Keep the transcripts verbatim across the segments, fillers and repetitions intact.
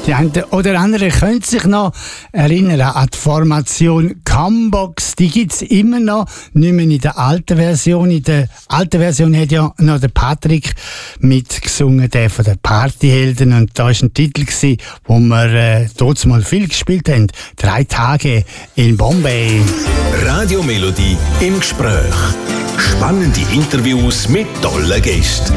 Die einen oder anderen können sich noch erinnern an die Formation Combox. Die gibt es immer noch, nicht mehr in der alten Version. In der alten Version hat ja noch der Patrick mitgesungen, der von den Partyhelden. Und da war ein Titel, gewesen, wo wir äh, dort mal viel gespielt haben. Drei Tage in Bombay. Radio Melodie im Gespräch. Spannende Interviews mit tollen Gästen.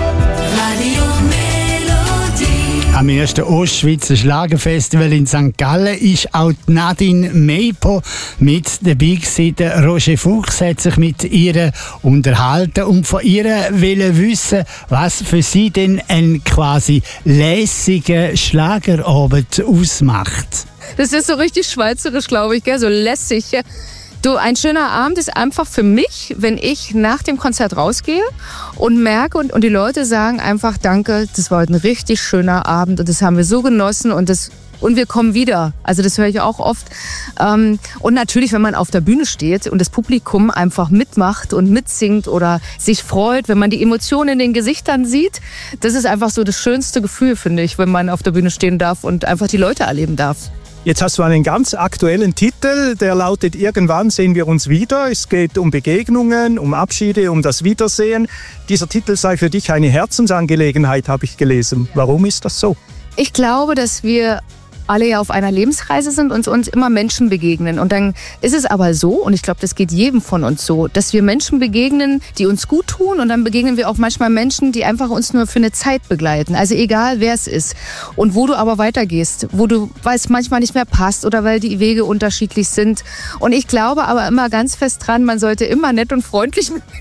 Am ersten Ostschweizer Schlagerfestival in Sankt Gallen ist auch Nadine Meipo mit dabei gewesen. Der Roger Fuchs hat sich mit ihr unterhalten und von ihr wollte wissen, was für sie denn ein quasi lässiger Schlagerabend ausmacht. Das ist so richtig schweizerisch, glaube ich, gell? So lässig. Du, ein schöner Abend ist einfach für mich, wenn ich nach dem Konzert rausgehe und merke und, und die Leute sagen einfach, danke, das war heute ein richtig schöner Abend und das haben wir so genossen und das und wir kommen wieder. Also das höre ich auch oft. Ähm, und natürlich, wenn man auf der Bühne steht und das Publikum einfach mitmacht und mitsingt oder sich freut, wenn man die Emotionen in den Gesichtern sieht, das ist einfach so das schönste Gefühl, finde ich, wenn man auf der Bühne stehen darf und einfach die Leute erleben darf. Jetzt hast du einen ganz aktuellen Titel, der lautet "Irgendwann sehen wir uns wieder". Es geht um Begegnungen, um Abschiede, um das Wiedersehen. Dieser Titel sei für dich eine Herzensangelegenheit, habe ich gelesen. Warum ist das so? Ich glaube, dass wir alle ja auf einer Lebensreise sind und uns immer Menschen begegnen. Und dann ist es aber so, und ich glaube, das geht jedem von uns so, dass wir Menschen begegnen, die uns gut tun und dann begegnen wir auch manchmal Menschen, die einfach uns nur für eine Zeit begleiten. Also egal, wer es ist. Und wo du aber weitergehst, wo du, weil es manchmal nicht mehr passt oder weil die Wege unterschiedlich sind. Und ich glaube aber immer ganz fest dran, man sollte immer nett und freundlich mit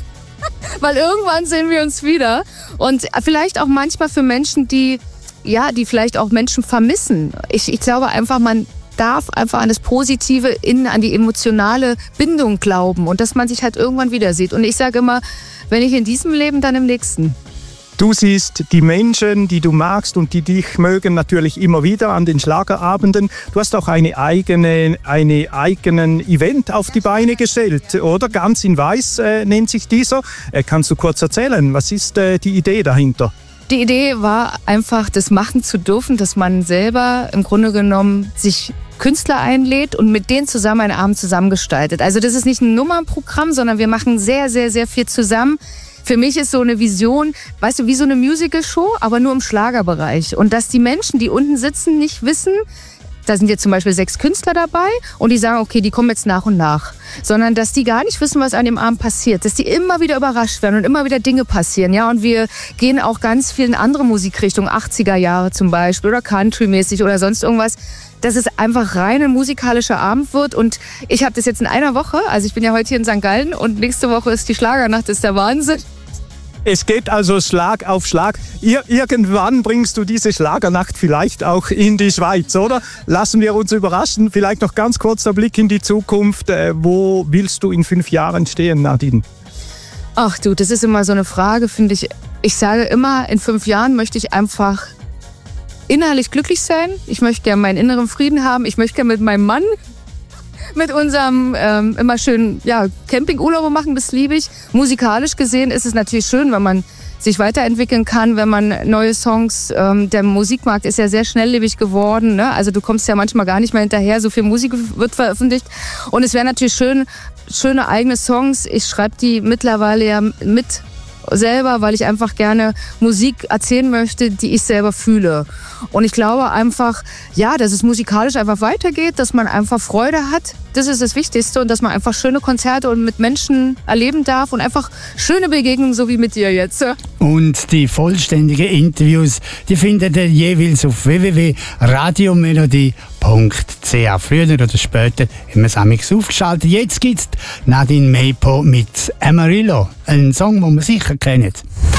weil irgendwann sehen wir uns wieder. Und vielleicht auch manchmal für Menschen, die ja, die vielleicht auch Menschen vermissen. Ich, ich glaube einfach, man darf einfach an das Positive, innen an die emotionale Bindung glauben und dass man sich halt irgendwann wieder sieht. Und ich sage immer, wenn nicht in diesem Leben, dann im nächsten. Du siehst die Menschen, die du magst und die dich mögen, natürlich immer wieder an den Schlagerabenden. Du hast auch eine eigene, eine eigenen Event auf die Beine gestellt, oder? Ganz in Weiß äh, nennt sich dieser. Äh, kannst du kurz erzählen, was ist äh, die Idee dahinter? Die Idee war einfach, das machen zu dürfen, dass man selber im Grunde genommen sich Künstler einlädt und mit denen zusammen einen Abend zusammengestaltet. Also das ist nicht ein Nummernprogramm, sondern wir machen sehr, sehr, sehr viel zusammen. Für mich ist so eine Vision, weißt du, wie so eine Musical-Show, aber nur im Schlagerbereich. Und dass die Menschen, die unten sitzen, nicht wissen, da sind jetzt zum Beispiel sechs Künstler dabei und die sagen, okay, die kommen jetzt nach und nach. Sondern, dass die gar nicht wissen, was an dem Abend passiert. Dass die immer wieder überrascht werden und immer wieder Dinge passieren. Ja, und wir gehen auch ganz viel in andere Musikrichtungen, achtziger Jahre zum Beispiel oder Country-mäßig oder sonst irgendwas. Dass es einfach rein ein musikalischer Abend wird. Und ich habe das jetzt in einer Woche, also ich bin ja heute hier in Sankt Gallen und nächste Woche ist die Schlagernacht, das ist der Wahnsinn. Es geht also Schlag auf Schlag. Ir- irgendwann bringst du diese Schlagernacht vielleicht auch in die Schweiz, oder? Lassen wir uns überraschen. Vielleicht noch ganz kurz der Blick in die Zukunft. Äh, wo willst du in fünf Jahren stehen, Nadine? Ach du, das ist immer so eine Frage, finde ich. Ich sage immer, in fünf Jahren möchte ich einfach innerlich glücklich sein. Ich möchte gerne meinen inneren Frieden haben. Ich möchte gerne mit meinem Mann mit unserem ähm, immer schön ja, Campingurlaube machen, das liebe ich. Musikalisch gesehen ist es natürlich schön, wenn man sich weiterentwickeln kann, wenn man neue Songs, ähm, der Musikmarkt ist ja sehr schnelllebig geworden, ne? Also du kommst ja manchmal gar nicht mehr hinterher, so viel Musik wird veröffentlicht und es wäre natürlich schön, schöne eigene Songs, ich schreibe die mittlerweile ja mit selber, weil ich einfach gerne Musik erzählen möchte, die ich selber fühle. Und ich glaube einfach, ja, dass es musikalisch einfach weitergeht, dass man einfach Freude hat. Das ist das Wichtigste und dass man einfach schöne Konzerte und mit Menschen erleben darf und einfach schöne Begegnungen, so wie mit dir jetzt. Und die vollständigen Interviews, die findet ihr jeweils auf w w w punkt radiomelodie punkt c h. Früher oder später haben wir es amigs aufgeschaltet. Jetzt gibt es Nadine Meipo mit Amarillo, einen Song, den wir sicher kennen.